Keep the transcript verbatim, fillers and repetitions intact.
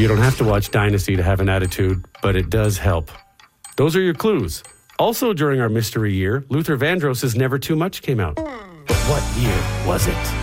You don't have to watch Dynasty to have an attitude, but it does help. Those are your clues. Also during our mystery year, Luther Vandross's Never Too Much came out. But what year was it?